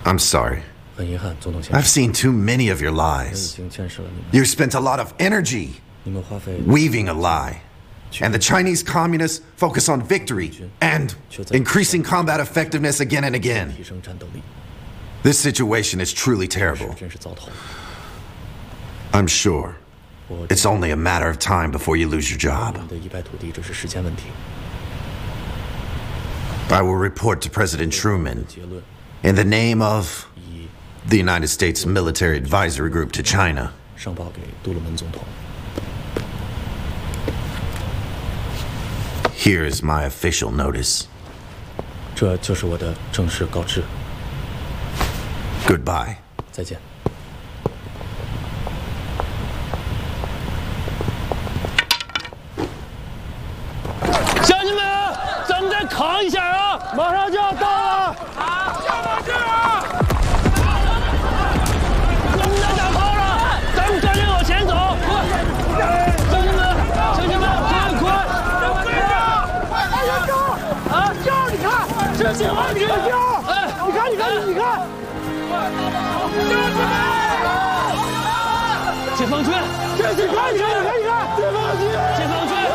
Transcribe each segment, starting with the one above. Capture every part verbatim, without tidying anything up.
I'm sorry. 很遗憾，总统先生。 I've seen too many of your 我已 lies. 经见识了你们。 You spent a lot of energy 你们花费 weaving a lie. And the Chinese communists focus on victory and increasing combat effectiveness again and again. 提升战斗力， This situation is truly terrible. 真是糟透了。 I'm sure 我 it's only a matter of time before you lose your job. 你的一败涂地只是时间问题。 I will report to President Truman 结论 in the name of 一 the United States Military Advisory Group to China. 上报给杜鲁门总统。 Here is my official notice. 这就是我的正式告知。 Goodbye. 再见。 乡亲们，咱们再扛一下啊！马上就要到了。好，下马去啊！咱们再打炮了，咱们赶紧往前走。乡亲们，乡亲们，快快！快点救！啊，救！你看，这是我你的救！哎，你看，你看，你看！乡亲们！解放军！这是看，你看，你看，你看！解放军！解放军！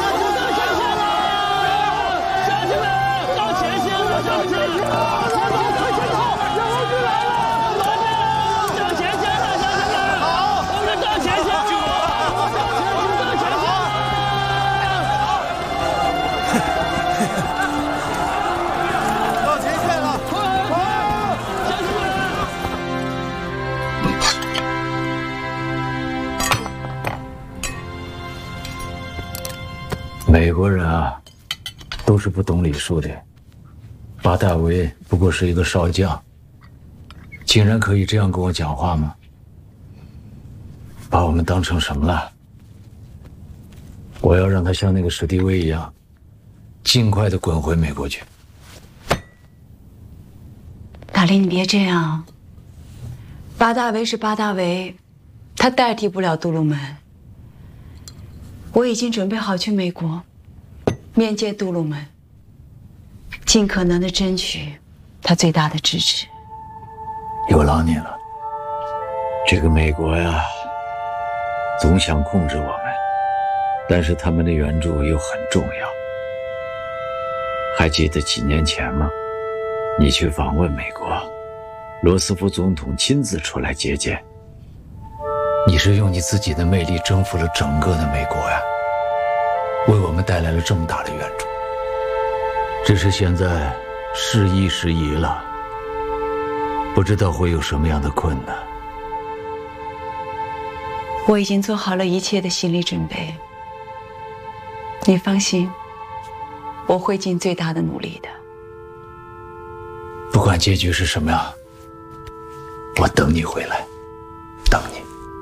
美国人啊，都是不懂礼数的。巴大维不过是一个少将，竟然可以这样跟我讲话吗？把我们当成什么了？我要让他像那个史蒂威一样，尽快的滚回美国去。 大林，你别这样。巴大维是巴大维，他代替不了杜鲁门。我已经准备好去美国，面见杜鲁门，尽可能的争取他最大的支持。 有劳你了。这个美国呀，总想控制我们，但是他们的援助又很重要。还记得几年前吗？你去访问美国，罗斯福总统亲自出来接见。你是用你自己的魅力征服了整个的美国呀，为我们带来了这么大的援助。只是现在时移时移了，不知道会有什么样的困难。 我已经做好了一切的心理准备，你放心，我会尽最大的努力的。 不管结局是什么样，我等你回来，等你。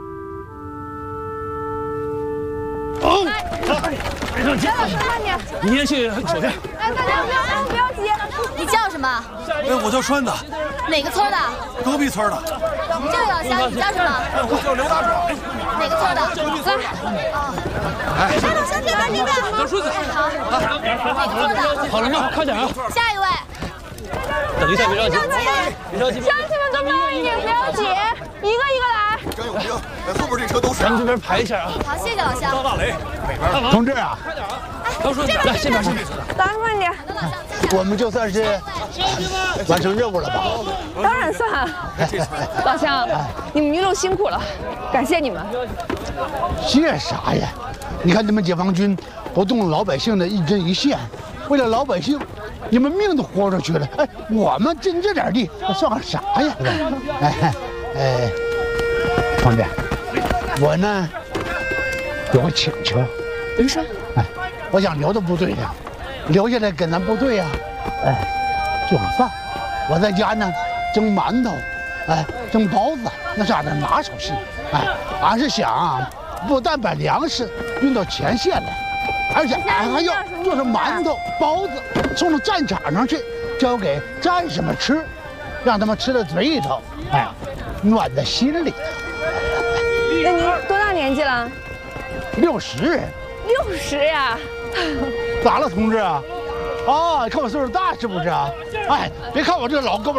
哦，别着急，你先去手下。 哎，大家不要不要急，你叫什么？ 哎，我叫栓子， 哪个村的？ 隔壁村的。 这位老乡，你叫什么？ 哎，我叫刘大壮。 哪个村的？来。哎，老乡，这边这边。 小顺子。 好。哪个村的？ 好了吗？快点啊！ 下一位。 等一下，别着急，别着急。 乡亲们都慢一点，不要挤，一个一个来。 真有病！哎，后边这车都是。 咱们这边排一下啊。 好，谢谢老乡。 张大雷，北边。 同志啊， 快点啊！老顺子，来这边这边。 来，慢点。 我们就算是完成任务了吧？ 当然算。老乡，你们一路辛苦了，感谢你们。 谢啥呀？你看你们解放军不动老百姓的一针一线，为了老百姓，你们命都豁出去了。哎，我们尽这点力，那算个啥呀？哎哎，同志，我呢有个请求。 您说。 哎，我想留到部队呀，留下来跟咱部队呀，哎，做个饭。我在家呢蒸馒头，哎，蒸包子，那是俺的拿手戏。哎，俺是想不但把粮食运到前线来，而且俺还要做成馒头、包子，送到战场上去，交给战士们吃，让他们吃到嘴里头，哎，暖在心里头。 那您多大年纪了？ 六十。 六十呀？ 咋了，同志啊？啊，看我岁数大是不是啊？哎，别看我这老胳膊。